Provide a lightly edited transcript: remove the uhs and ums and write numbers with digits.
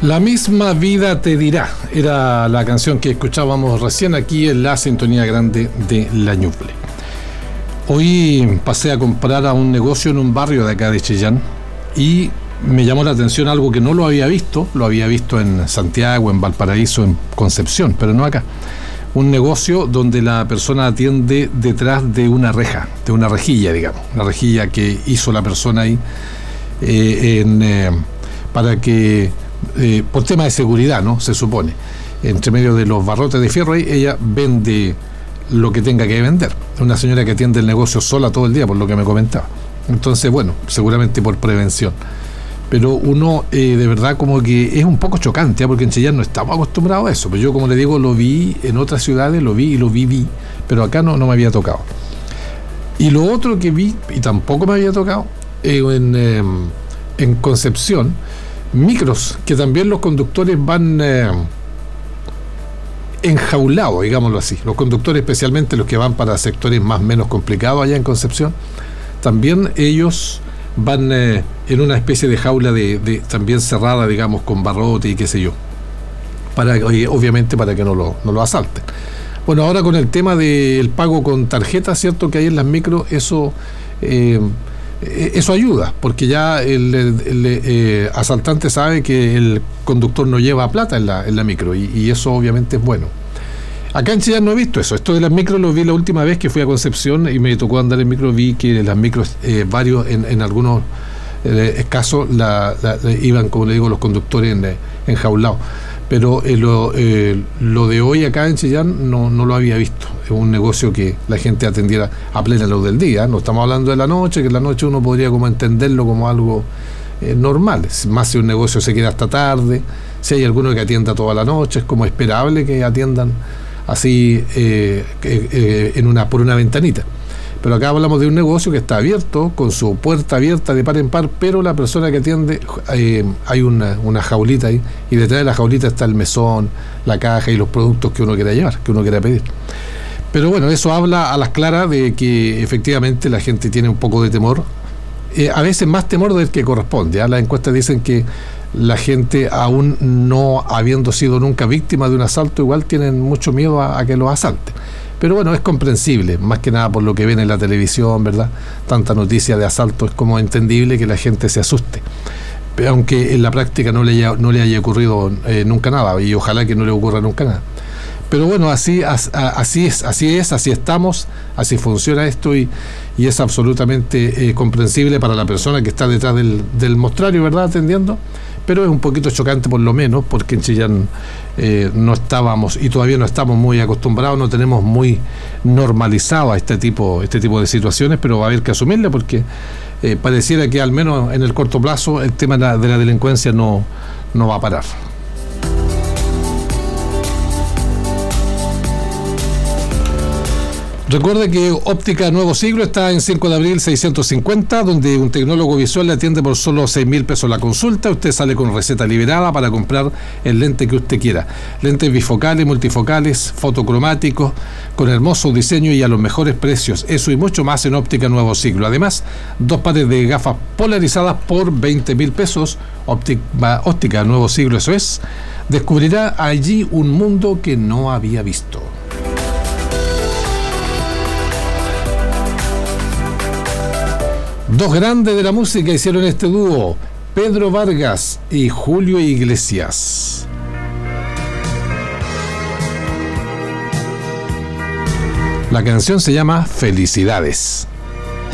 La misma vida te dirá, era la canción que escuchábamos recién aquí en la sintonía grande de La Ñuble. Hoy pasé a comprar a un negocio en un barrio de acá de Chillán y me llamó la atención algo que no lo había visto en Santiago, en Valparaíso, en Concepción, pero no acá. Un negocio donde la persona atiende detrás de una reja, de una rejilla, digamos, una rejilla que hizo la persona ahí para que, por tema de seguridad, ¿no? Se supone, entre medio de los barrotes de fierro ahí, ella vende lo que tenga que vender. Una señora que atiende el negocio sola todo el día, por lo que me comentaba. Entonces, bueno, seguramente por prevención. Pero uno, de verdad, como que es un poco chocante, porque en Chillán no estamos acostumbrados a eso. Pero yo, como le digo, lo vi en otras ciudades, lo viví, pero acá no me había tocado. Y lo otro que vi, y tampoco me había tocado, en Concepción, micros, que también los conductores van enjaulados, digámoslo así. Los conductores, especialmente los que van para sectores más o menos complicados allá en Concepción, también ellos van en una especie de jaula también cerrada, digamos, con barrote y qué sé yo, obviamente para que no lo asalten. Bueno, ahora con el tema del pago con tarjeta, cierto que hay en las micros, eso ayuda, porque ya el asaltante sabe que el conductor no lleva plata en la micro, y eso obviamente es bueno. Acá en Chillán no he visto eso. Esto de las micros lo vi la última vez que fui a Concepción y me tocó andar en micro. Vi que las micros, varios, en algunos casos, iban, como le digo, los conductores enjaulados. Pero lo de hoy acá en Chillán no lo había visto. Es un negocio que la gente atendiera a plena luz del día. No estamos hablando de la noche, que en la noche uno podría como entenderlo como algo normal. Más si un negocio se queda hasta tarde, si hay alguno que atienda toda la noche, es como esperable que atiendan así por una ventanita. Pero acá hablamos de un negocio que está abierto, con su puerta abierta de par en par, pero la persona que atiende, hay una jaulita ahí, y detrás de la jaulita está el mesón, la caja y los productos que uno quiera llevar, que uno quiera pedir. Pero bueno, eso habla a las claras de que efectivamente la gente tiene un poco de temor, a veces más temor del que corresponde. Las encuestas dicen que la gente, aún no habiendo sido nunca víctima de un asalto, igual tienen mucho miedo a que los asalten. Pero bueno, es comprensible, más que nada por lo que ven en la televisión, ¿verdad? Tanta noticia de asalto, es como entendible que la gente se asuste. Aunque en la práctica no le haya ocurrido nunca nada, y ojalá que no le ocurra nunca nada. Pero bueno, así estamos, así funciona esto, y es absolutamente comprensible para la persona que está detrás del mostrario, ¿verdad?, atendiendo. Pero es un poquito chocante, por lo menos, porque en Chillán no estábamos, y todavía no estamos muy acostumbrados, no tenemos muy normalizado a este tipo de situaciones, pero va a haber que asumirle, porque pareciera que al menos en el corto plazo el tema de la delincuencia no va a parar. Recuerde que Óptica Nuevo Siglo está en 5 de abril 650, donde un tecnólogo visual le atiende por solo 6.000 pesos la consulta. Usted sale con receta liberada para comprar el lente que usted quiera. Lentes bifocales, multifocales, fotocromáticos, con hermoso diseño y a los mejores precios. Eso y mucho más en Óptica Nuevo Siglo. Además, 2 pares de gafas polarizadas por 20.000 pesos. Óptica Nuevo Siglo, eso es. Descubrirá allí un mundo que no había visto. Dos grandes de la música hicieron este dúo, Pedro Vargas y Julio Iglesias. La canción se llama Felicidades.